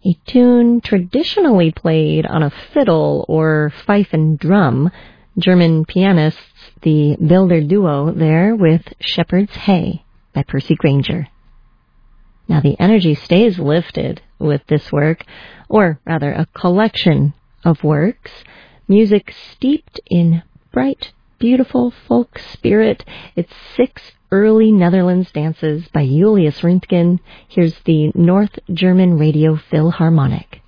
a tune traditionally played on a fiddle or fife and drum. German pianists, the Builder Duo there with Shepherd's Hay by Percy Grainger. Now the energy stays lifted with this work, or rather a collection of works, music steeped in bright, beautiful folk spirit. It's 6 early Netherlands dances by Julius Röntgen. Here's the North German Radio Philharmonic.